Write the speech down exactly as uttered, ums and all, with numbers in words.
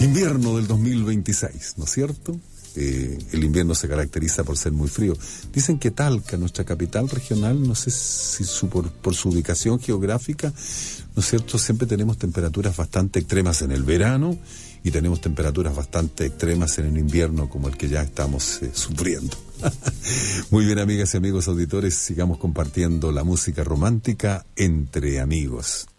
Invierno del dos mil veintiséis, ¿no es cierto? Eh, el invierno se caracteriza por ser muy frío. Dicen que Talca, nuestra capital regional, no sé si su, por, por su ubicación geográfica, ¿no es cierto?, siempre tenemos temperaturas bastante extremas en el verano y tenemos temperaturas bastante extremas en el invierno, como el que ya estamos eh, sufriendo. Muy bien, amigas y amigos auditores, sigamos compartiendo la música romántica entre amigos.